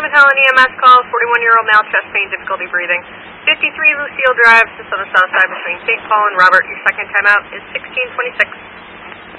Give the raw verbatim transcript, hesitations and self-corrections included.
Plymouth Helen E M S call, forty-one-year-old male, chest pain, difficulty breathing. fifty-three Lucille Drive, just on the south side between Saint Paul and Robert. Your second timeout is sixteen twenty-six.